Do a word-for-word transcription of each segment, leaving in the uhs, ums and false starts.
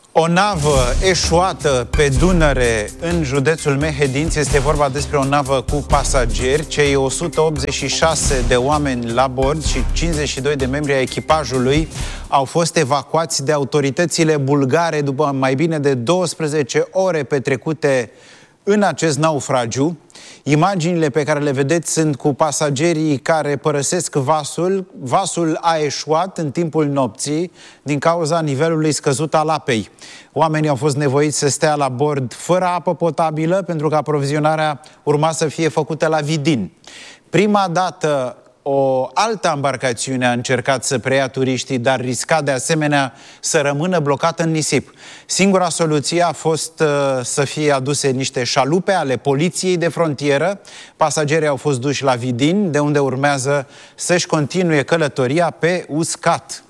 O navă eșuată pe Dunăre în județul Mehedinți. Este vorba despre o navă cu pasageri. Cei o sută optzeci și șase de oameni la bord și cincizeci și doi de membri ai echipajului au fost evacuați de autoritățile bulgare după mai bine de douăsprezece ore petrecute în acest naufragiu. Imaginile pe care le vedeți sunt cu pasagerii care părăsesc vasul. Vasul a eșuat în timpul nopții din cauza nivelului scăzut al apei. Oamenii au fost nevoiți să stea la bord fără apă potabilă pentru că aprovizionarea urma să fie făcută la Vidin. Prima dată o altă embarcațiune a încercat să preia turiștii, dar risca de asemenea să rămână blocată în nisip. Singura soluție a fost uh, să fie aduse niște șalupe ale poliției de frontieră. Pasagerii au fost duși la Vidin, de unde urmează să-și continue călătoria pe uscat.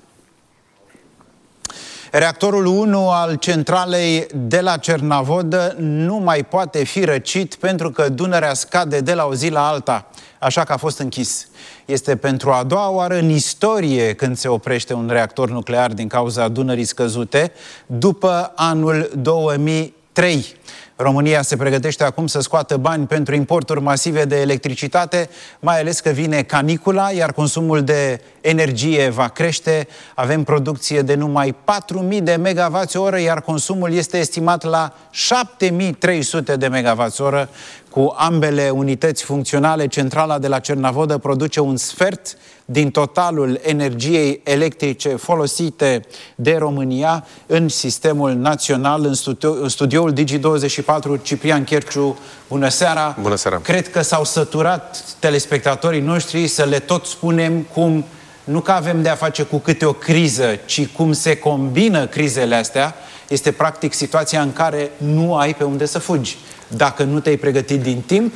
Reactorul unu al centralei de la Cernavodă nu mai poate fi răcit pentru că Dunărea scade de la o zi la alta, așa că a fost închis. Este pentru a doua oară în istorie când se oprește un reactor nuclear din cauza Dunării scăzute, după anul două mii trei. România se pregătește acum să scoată bani pentru importuri masive de electricitate, mai ales că vine canicula, iar consumul de energie va crește. Avem producție de numai patru mii de megavați oră, iar consumul este estimat la șapte mii trei sute de megavați oră. Cu ambele unități funcționale, centrala de la Cernavodă produce un sfert din totalul energiei electrice folosite de România în sistemul național. În, studio, în studioul Digi douăzeci și patru, Ciprian Cherciu, bună seara! Bună seara! Cred că s-au săturat telespectatorii noștri să le tot spunem cum, nu că avem de a face cu câte o criză, ci cum se combină crizele astea. Este practic situația în care nu ai pe unde să fugi. Dacă nu te-ai pregătit din timp,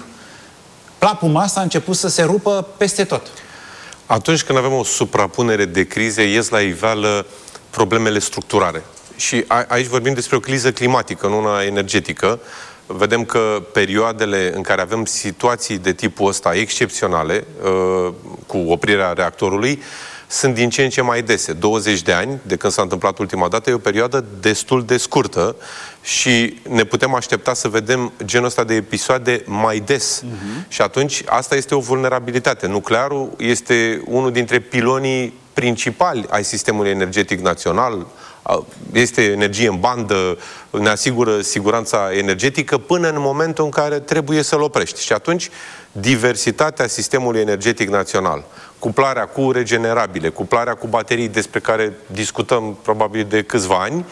plapul masa a început să se rupă peste tot. Atunci când avem o suprapunere de crize, ies la iveală problemele structurale. Și a, aici vorbim despre o criză climatică, nu una energetică. Vedem că perioadele în care avem situații de tipul ăsta excepționale, uh, cu oprirea reactorului, sunt din ce în ce mai dese. douăzeci de ani, de când s-a întâmplat ultima dată, e o perioadă destul de scurtă și ne putem aștepta să vedem genul ăsta de episoade mai des. Uh-huh. Și atunci, asta este o vulnerabilitate. Nuclearul este unul dintre pilonii principali ai sistemului energetic național, este energie în bandă, ne asigură siguranța energetică până în momentul în care trebuie să-l oprești. Și atunci, diversitatea sistemului energetic național, cuplarea cu regenerabile, cuplarea cu baterii despre care discutăm probabil de câțiva ani,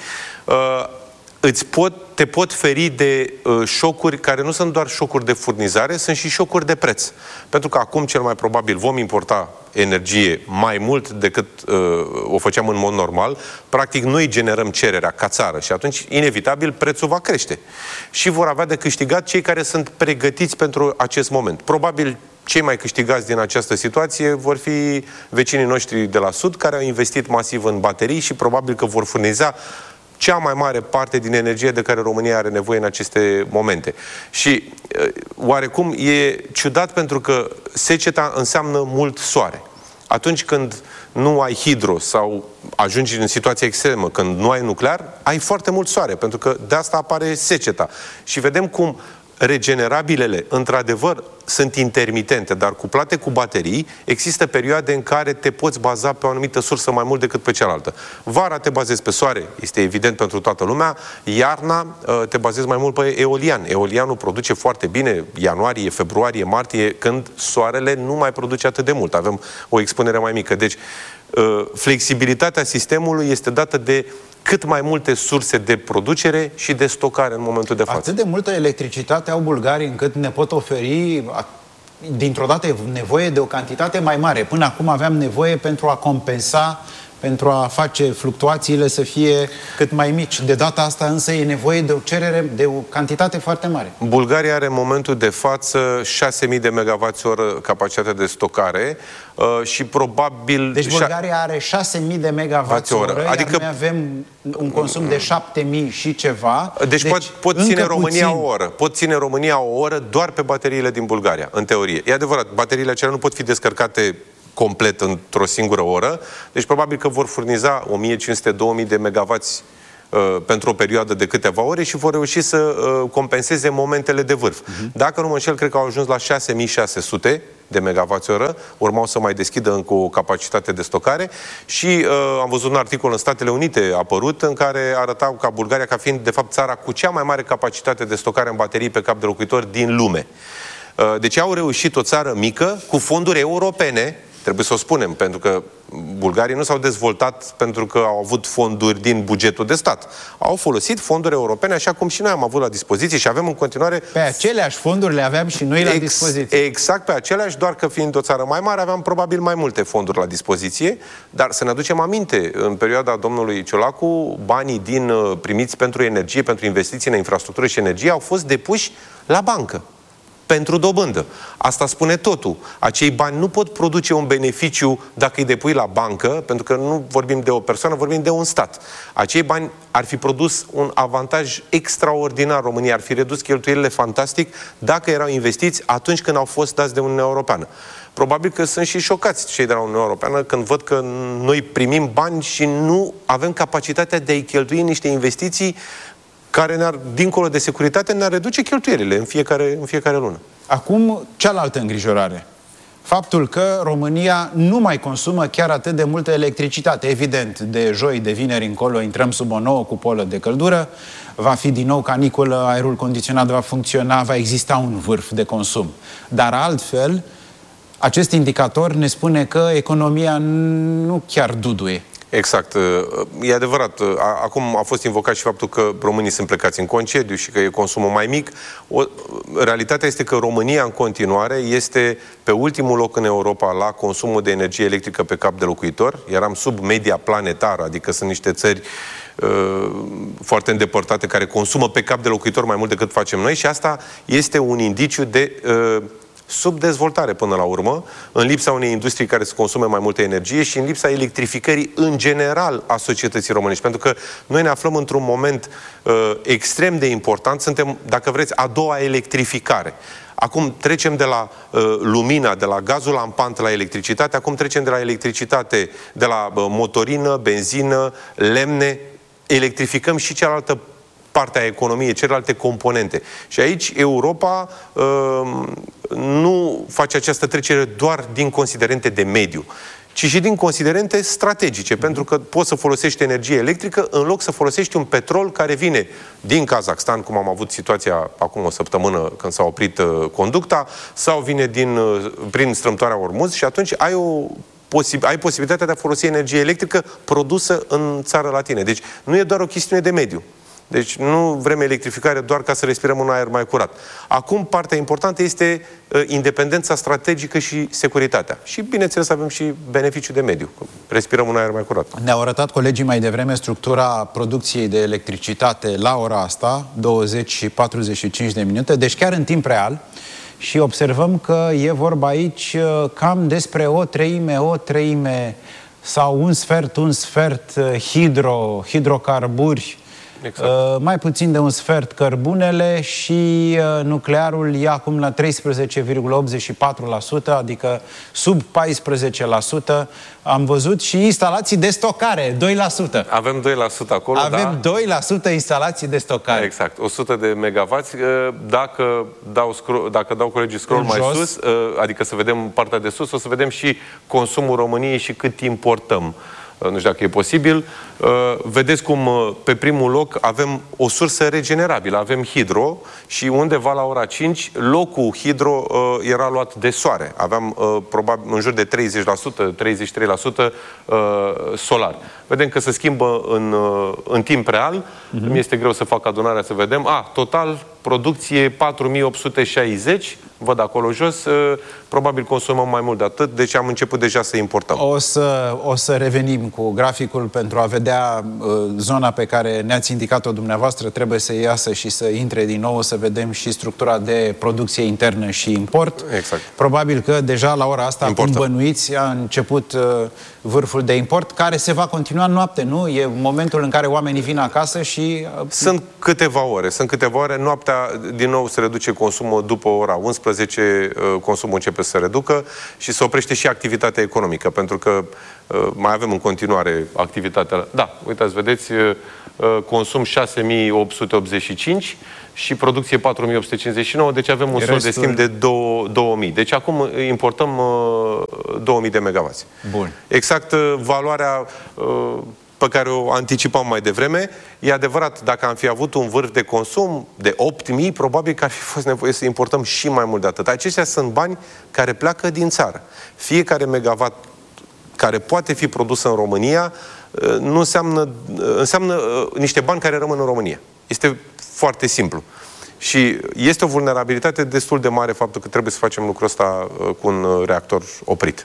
îți pot, te pot feri de uh, șocuri care nu sunt doar șocuri de furnizare, sunt și șocuri de preț. Pentru că acum, cel mai probabil, vom importa energie mai mult decât uh, o făceam în mod normal. Practic, noi generăm cererea ca țară și atunci, inevitabil, prețul va crește. Și vor avea de câștigat cei care sunt pregătiți pentru acest moment. Probabil, cei mai câștigați din această situație vor fi vecinii noștri de la Sud, care au investit masiv în baterii și probabil că vor furniza cea mai mare parte din energie de care România are nevoie în aceste momente. Și oarecum e ciudat pentru că seceta înseamnă mult soare. Atunci când nu ai hidro sau ajungi în situația extremă, când nu ai nuclear, ai foarte mult soare, pentru că de asta apare seceta. Și vedem cum regenerabilele, într-adevăr, sunt intermitente, dar cuplate cu baterii, există perioade în care te poți baza pe o anumită sursă mai mult decât pe cealaltă. Vara te bazezi pe soare, este evident pentru toată lumea, iarna te bazezi mai mult pe eolian. Eolianul produce foarte bine ianuarie, februarie, martie, când soarele nu mai produce atât de mult. Avem o expunere mai mică. Deci, flexibilitatea sistemului este dată de cât mai multe surse de producere și de stocare în momentul de față. Atât de multă electricitate au bulgarii încât ne pot oferi dintr-o dată nevoie de o cantitate mai mare. Până acum aveam nevoie pentru a compensa, pentru a face fluctuațiile să fie cât mai mici. De data asta însă e nevoie de o cerere, de o cantitate foarte mare. Bulgaria are în momentul de față șase mii de megavați oră capacitate de stocare uh, și probabil... Deci Bulgaria are șase mii de megavați oră, adică iar noi avem un consum de șapte mii și ceva. Deci, deci pot, pot ține România puțin. o oră. Pot ține România o oră doar pe bateriile din Bulgaria, în teorie. E adevărat, bateriile acelea nu pot fi descărcate complet într-o singură oră, deci probabil că vor furniza o mie cinci sute - două mii de megavați uh, pentru o perioadă de câteva ore și vor reuși să uh, compenseze momentele de vârf. Uh-huh. Dacă nu mă înșel, cred că au ajuns la șase mii șase sute de megavați-oră, urmau să mai deschidă încă o capacitate de stocare și uh, am văzut un articol în Statele Unite apărut în care arătau ca Bulgaria ca fiind de fapt țara cu cea mai mare capacitate de stocare în baterii pe cap de locuitor din lume. Uh, deci au reușit o țară mică cu fonduri europene, trebuie să o spunem, pentru că bulgarii nu s-au dezvoltat pentru că au avut fonduri din bugetul de stat. Au folosit fonduri europene, așa cum și noi am avut la dispoziție și avem în continuare... Pe aceleași fonduri le aveam și noi la ex, dispoziție. Exact pe aceleași, doar că fiind o țară mai mare, aveam probabil mai multe fonduri la dispoziție, dar să ne aducem aminte, în perioada domnului Ciolacu, banii din primiți pentru energie, pentru investiții în infrastructură și energie, au fost depuși la bancă pentru dobândă. Asta spune totul. Acei bani nu pot produce un beneficiu dacă îi depui la bancă, pentru că nu vorbim de o persoană, vorbim de un stat. Acei bani ar fi produs un avantaj extraordinar României, ar fi redus cheltuielile fantastic dacă erau investiți atunci când au fost dați de Uniunea Europeană. Probabil că sunt și șocați cei de la Uniunea Europeană când văd că noi primim bani și nu avem capacitatea de a-i cheltui în niște investiții care ne-ar, dincolo de securitate, ne-ar reduce cheltuielile în fiecare, în fiecare lună. Acum, cealaltă îngrijorare. Faptul că România nu mai consumă chiar atât de multă electricitate. Evident, de joi, de vineri încolo, intrăm sub o nouă cupolă de căldură, va fi din nou caniculă, aerul condiționat va funcționa, va exista un vârf de consum. Dar altfel, acest indicator ne spune că economia nu chiar duduie. Exact. E adevărat. Acum a fost invocat și faptul că românii sunt plecați în concediu și că e consumul mai mic. O, realitatea este că România în continuare este pe ultimul loc în Europa la consumul de energie electrică pe cap de locuitor. Eram sub media planetară, adică sunt niște țări uh, foarte îndepărtate care consumă pe cap de locuitor mai mult decât facem noi și asta este un indiciu de uh, subdezvoltare până la urmă, în lipsa unei industrii care să consume mai multă energie și în lipsa electrificării în general a societății românești. Pentru că noi ne aflăm într-un moment uh, extrem de important, suntem, dacă vreți, a doua electrificare. Acum trecem de la uh, lumina, de la gazul lampant la electricitate, acum trecem de la electricitate, de la uh, motorină, benzină, lemne, electrificăm și cealaltă partea economiei, celelalte componente. Și aici Europa uh, nu face această trecere doar din considerente de mediu, ci și din considerente strategice, pentru că poți să folosești energie electrică în loc să folosești un petrol care vine din Kazakhstan, cum am avut situația acum o săptămână când s-a oprit uh, conducta, sau vine din, uh, prin strâmtoarea Ormuz și atunci ai o Posib- ai posibilitatea de a folosi energie electrică produsă în țară la tine. Deci nu e doar o chestiune de mediu. Deci nu vrem electrificare doar ca să respirăm un aer mai curat. Acum, partea importantă este uh, independența strategică și securitatea. Și, bineînțeles, avem și beneficiu de mediu. Respirăm un aer mai curat. Ne-au arătat colegii mai devreme structura producției de electricitate la ora asta, douăzeci și patruzeci și cinci de minute, deci chiar în timp real. Și observăm că e vorba aici uh, cam despre o treime, o treime sau un sfert, un sfert uh, hidro, hidrocarburi, exact. uh, mai puțin de un sfert cărbunele și uh, nuclearul e acum la treisprezece virgulă optzeci și patru la sută, adică sub paisprezece la sută. Am văzut și instalații de stocare, doi la sută. Avem doi la sută acolo, Avem da? doi la sută instalații de stocare. Exact, o sută de megavați. Dacă dau, scroll, dacă dau colegii scroll în mai jos, sus, adică să vedem partea de sus, o să vedem și consumul României și cât importăm. Nu știu dacă e posibil. Vedeți cum pe primul loc avem o sursă regenerabilă, avem hidro și undeva la ora cinci locul hidro era luat de soare. Aveam probabil în jur de treizeci la sută, treizeci și trei la sută solar. Vedem că se schimbă în, în timp real. Uh-huh. Mi este greu să fac adunarea să vedem. A, total producție patru mii opt sute șaizeci, văd acolo jos, probabil consumăm mai mult de atât, deci am început deja să importăm. O să, o să revenim cu graficul pentru a vedea uh, zona pe care ne-ați indicat-o dumneavoastră, trebuie să iasă și să intre din nou, să vedem și structura de producție internă și import. Exact. Probabil că deja la ora asta, Importăm. cum bănuiți, a început uh, vârful de import, care se va continua în noapte, nu? E momentul în care oamenii vin acasă și... Uh, sunt câteva ore, sunt câteva ore, noaptea din nou se reduce consumul după ora unsprezece, consumul începe să se reducă și se oprește și activitatea economică, pentru că mai avem în continuare activitatea... Da. Da, uitați, vedeți, consum șase mii opt sute optzeci și cinci și producție patru mii opt sute cincizeci și nouă, deci avem un sol de schimb de două mii. Deci acum importăm două mii de megawatts. Bun. Exact valoarea pe care o anticipam mai devreme. E adevărat, dacă am fi avut un vârf de consum de opt mii, probabil că ar fi fost nevoie să importăm și mai mult de atât. Aceștia sunt bani care pleacă din țară. Fiecare megawatt care poate fi produs în România nu înseamnă, înseamnă niște bani care rămân în România. Este foarte simplu. Și este o vulnerabilitate destul de mare faptul că trebuie să facem lucrul ăsta cu un reactor oprit.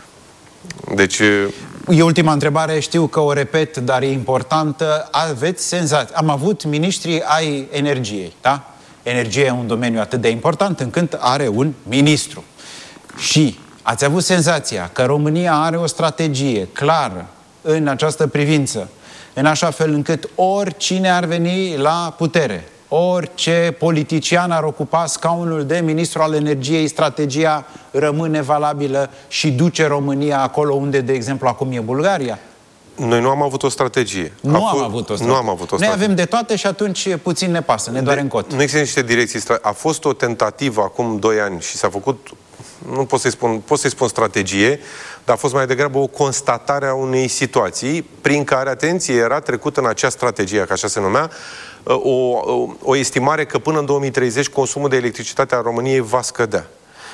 Deci... E ultima întrebare, știu că o repet, dar e importantă. Aveți senzație. Am avut miniștri ai energiei, da? Energia e un domeniu atât de important încât are un ministru. Și ați avut senzația că România are o strategie clară în această privință, în așa fel încât oricine ar veni la putere, orice politician ar ocupa scaunul de ministru al energiei, strategia rămâne valabilă și duce România acolo unde, de exemplu, acum e Bulgaria? Noi nu am avut o strategie. Nu am avut o strategie. Nu am avut o strategie. Noi avem de toate și atunci puțin ne pasă, ne doare în cot. Nu există niște direcții. A fost o tentativă acum doi ani și s-a făcut, nu pot să-i spun, pot să-i spun strategie, dar a fost mai degrabă o constatare a unei situații prin care, atenție, era trecută în acea strategie, ca așa se numea, o, o, o estimare că până în două mii treizeci consumul de electricitate a României va scădea.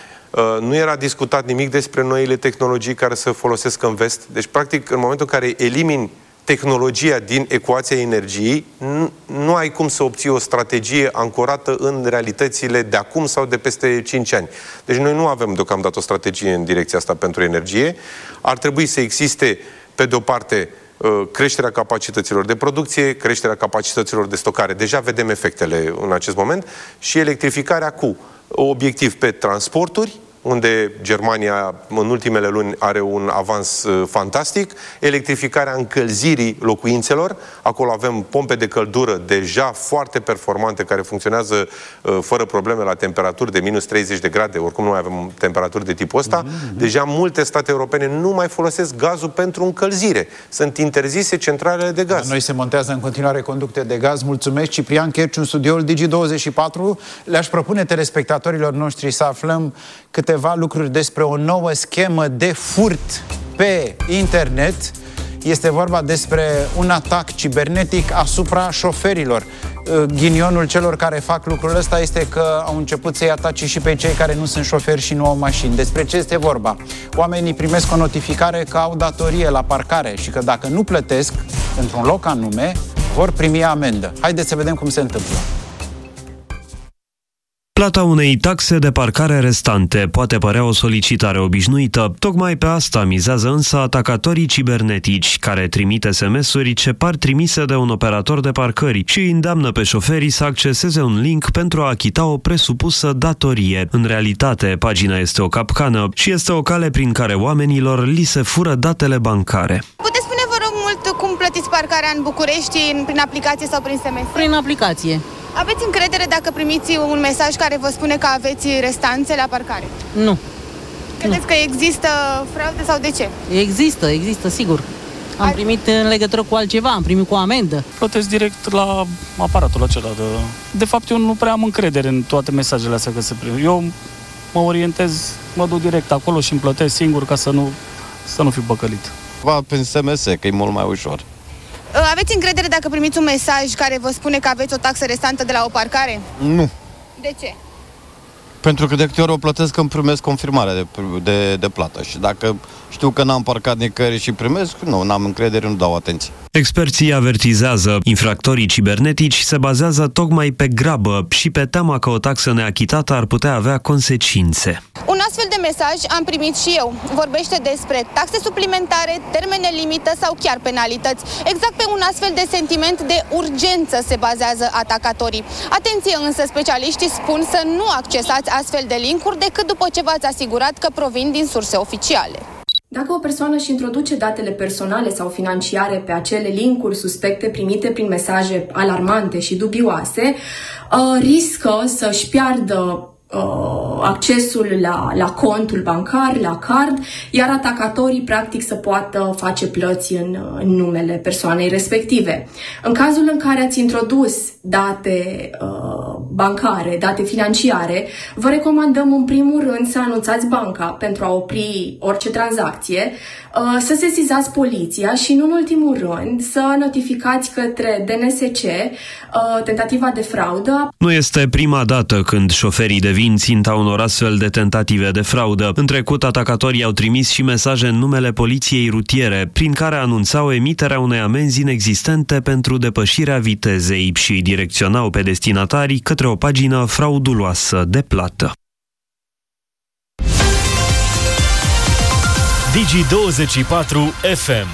Nu era discutat nimic despre noile tehnologii care se folosesc în vest. Deci, practic, în momentul în care elimini tehnologia din ecuația energiei, nu, nu ai cum să obții o strategie ancorată în realitățile de acum sau de peste cinci ani. Deci noi nu avem deocamdată o strategie în direcția asta pentru energie. Ar trebui să existe, pe de o parte, creșterea capacităților de producție, creșterea capacităților de stocare. Deja vedem efectele în acest moment și electrificarea cu obiectiv pe transporturi, unde Germania în ultimele luni are un avans uh, fantastic, electrificarea încălzirii locuințelor, acolo avem pompe de căldură deja foarte performante care funcționează uh, fără probleme la temperaturi de minus treizeci de grade, oricum nu avem temperaturi de tipul ăsta. Mm-hmm. Deja multe state europene nu mai folosesc gazul pentru încălzire. Sunt interzise centralele de gaz. La noi se montează în continuare conducte de gaz. Mulțumesc, Ciprian Cherciu, în studioul Digi douăzeci și patru. Le-aș propune telespectatorilor noștri să aflăm câteva lucruri despre o nouă schemă de furt pe internet. Este vorba despre un atac cibernetic asupra șoferilor. Ghinionul celor care fac lucrul ăsta este că au început să-i atace și pe cei care nu sunt șoferi și nu au mașini. Despre ce este vorba? Oamenii primesc o notificare că au datorie la parcare și că dacă nu plătesc într-un loc anume, vor primi amendă. Haideți să vedem cum se întâmplă. Plata unei taxe de parcare restante poate părea o solicitare obișnuită. Tocmai pe asta mizează însă atacatorii cibernetici, care trimit S M S-uri ce par trimise de un operator de parcări și îi îndeamnă pe șoferii să acceseze un link pentru a achita o presupusă datorie. În realitate, pagina este o capcană și este o cale prin care oamenilor li se fură datele bancare. Puteți spune, vă rog mult, cum plătiți parcarea în București, prin aplicație sau prin S M S? Prin aplicație. Aveți încredere dacă primiți un mesaj care vă spune că aveți restanțe la parcare? Nu. Credeți că există fraude sau de ce? Există, există, sigur. Am primit în legătură cu altceva, am primit cu o amendă. Plătesc direct la aparatul acela. De, de fapt, eu nu prea am încredere în toate mesajele astea că se prind. Eu mă orientez, mă duc direct acolo și îmi plătesc singur ca să nu, să nu fiu păcălit. Va prin S M S, că e mult mai ușor. Aveți încredere dacă primiți un mesaj care vă spune că aveți o taxă restantă de la o parcare? Nu. De ce? Pentru că de câte ori o plătesc îmi primesc confirmarea de, de, de plată și dacă știu că n-am parcat nicăieri și primesc, nu, n-am încredere, nu dau atenție. Experții avertizează, infractorii cibernetici se bazează tocmai pe grabă și pe teama că o taxă neachitată ar putea avea consecințe. Un astfel de mesaj am primit și eu. Vorbește despre taxe suplimentare, termene limită sau chiar penalități. Exact pe un astfel de sentiment de urgență se bazează atacatorii. Atenție însă, specialiștii spun să nu accesați astfel de linkuri decât după ce v-ați asigurat că provin din surse oficiale. Dacă o persoană își introduce datele personale sau financiare pe acele linkuri suspecte primite prin mesaje alarmante și dubioase, riscă să-și piardă accesul la, la contul bancar, la card, iar atacatorii practic să poată face plăți în, în numele persoanei respective. În cazul în care ați introdus date uh, bancare, date financiare, vă recomandăm în primul rând să anunțați banca pentru a opri orice tranzacție, uh, să sesizați poliția și, în ultimul rând, să notificați către D N S C uh, tentativa de fraudă. Nu este prima dată când șoferii devin ținta unor astfel de tentative de fraudă. În trecut, atacatorii au trimis și mesaje în numele poliției rutiere, prin care anunțau emiterea unei amenzi inexistente pentru depășirea vitezei și direcționau pe destinatarii către o pagină frauduloasă de plată. Digi douăzeci și patru F M.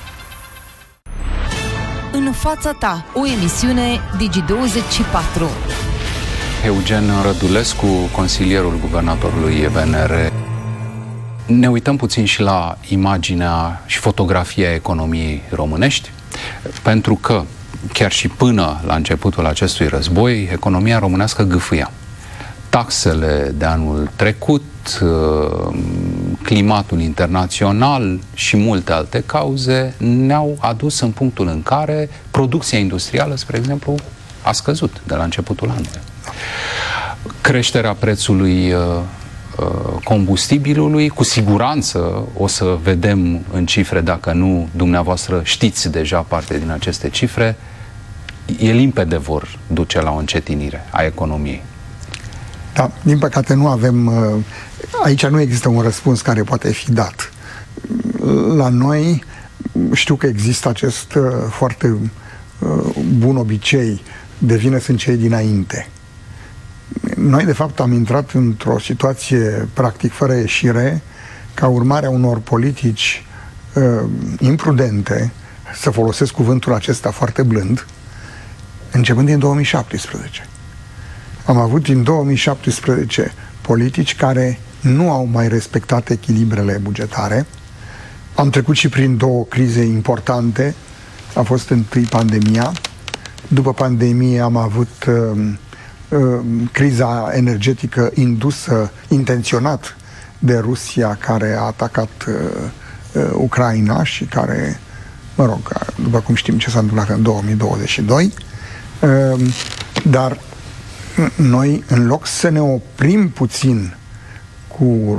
În fața ta, o emisiune Digi douăzeci și patru. Eugen Rădulescu, consilierul guvernatorului B N R. Ne uităm puțin și la imaginea și fotografia economiei românești, pentru că chiar și până la începutul acestui război, economia românească gâfâia. Taxele de anul trecut, climatul internațional și multe alte cauze ne-au adus în punctul în care producția industrială, spre exemplu, a scăzut de la începutul anului. Creșterea prețului combustibilului, cu siguranță o să vedem în cifre, dacă nu dumneavoastră știți deja parte din aceste cifre, e limpede vor duce la o încetinire a economiei. Da, din păcate nu avem, aici nu există un răspuns care poate fi dat. La noi știu că există acest foarte bun obicei de vină sunt cei dinainte. Noi, de fapt, am intrat într-o situație practic fără ieșire ca urmare a unor politici uh, imprudente, să folosesc cuvântul acesta foarte blând, începând din două mii șaptesprezece. Am avut din două mii șaptesprezece politici care nu au mai respectat echilibrele bugetare. Am trecut și prin două crize importante. A fost întâi pandemia. După pandemie am avut uh, uh, criza energetică indusă intenționat de Rusia, care a atacat uh, uh, Ucraina și care, mă rog, după cum știm ce s-a întâmplat în două mii douăzeci și doi. Uh, dar noi, în loc să ne oprim puțin cu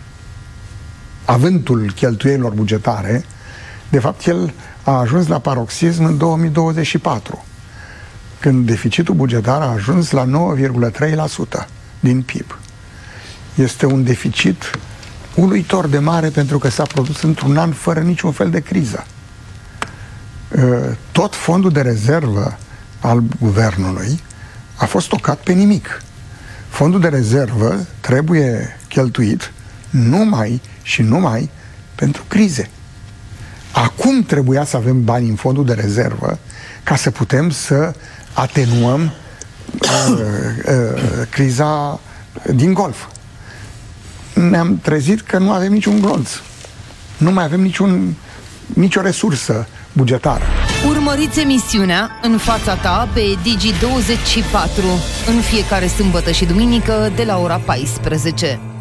avântul cheltuielilor bugetare, de fapt el a ajuns la paroxism în două mii douăzeci și patru, când deficitul bugetar a ajuns la nouă virgulă trei la sută din P I B. Este un deficit uluitor de mare pentru că s-a produs într-un an fără niciun fel de criză. Tot fondul de rezervă al guvernului a fost tocat pe nimic. Fondul de rezervă trebuie cheltuit numai și numai pentru crize. Acum trebuia să avem bani în fondul de rezervă ca să putem să atenuăm uh, uh, criza din Golf. Ne-am trezit că nu avem niciun glonț. Nu mai avem niciun, nicio resursă bugetară. Urmăriți emisiunea În fața ta pe Digi douăzeci și patru în fiecare sâmbătă și duminică de la ora paisprezece.